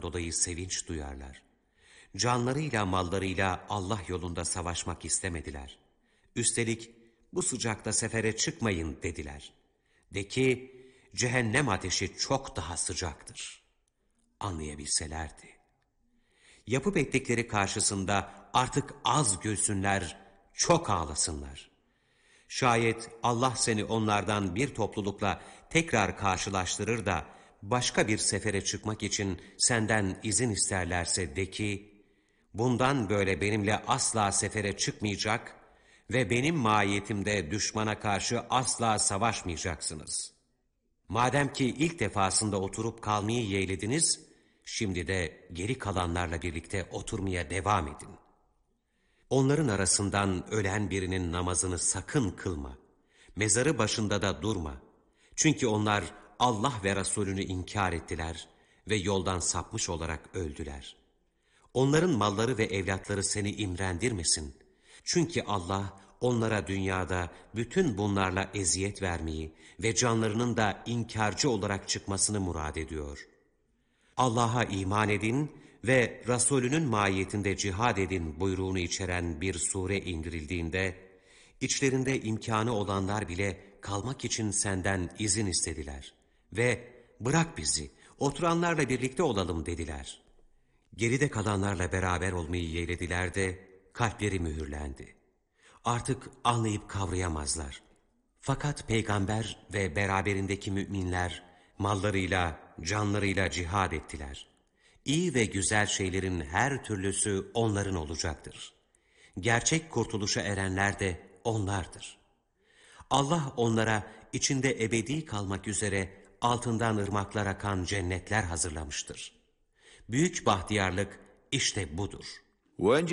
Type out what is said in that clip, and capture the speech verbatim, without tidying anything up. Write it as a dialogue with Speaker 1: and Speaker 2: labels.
Speaker 1: dolayı sevinç duyarlar. Canlarıyla mallarıyla Allah yolunda savaşmak istemediler. Üstelik bu sıcakta sefere çıkmayın dediler. De ki cehennem ateşi çok daha sıcaktır. Anlayabilselerdi. Yapıp ettikleri karşısında artık az gülsünler, çok ağlasınlar. Şayet Allah seni onlardan bir toplulukla tekrar karşılaştırır da başka bir sefere çıkmak için senden izin isterlerse de ki, bundan böyle benimle asla sefere çıkmayacak ve benim mahiyetimde düşmana karşı asla savaşmayacaksınız. Madem ki ilk defasında oturup kalmayı yeğlediniz, şimdi de geri kalanlarla birlikte oturmaya devam edin. Onların arasından ölen birinin namazını sakın kılma. Mezarı başında da durma. Çünkü onlar Allah ve Resulünü inkar ettiler ve yoldan sapmış olarak öldüler. Onların malları ve evlatları seni imrendirmesin. Çünkü Allah onlara dünyada bütün bunlarla eziyet vermeyi ve canlarının da inkarcı olarak çıkmasını murad ediyor. Allah'a iman edin ve Resulünün mahiyetinde cihad edin buyruğunu içeren bir sure indirildiğinde, içlerinde imkanı olanlar bile kalmak için senden izin istediler. Ve bırak bizi, oturanlarla birlikte olalım dediler. Geride kalanlarla beraber olmayı yeğlediler de kalpleri mühürlendi. Artık anlayıp kavrayamazlar. Fakat peygamber ve beraberindeki müminler mallarıyla, canlarıyla cihad ettiler. İyi ve güzel şeylerin her türlüsü onların olacaktır. Gerçek kurtuluşa erenler de onlardır. Allah onlara içinde ebedi kalmak üzere altından ırmaklar akan cennetler hazırlamıştır. Büyük bahtiyarlık işte budur.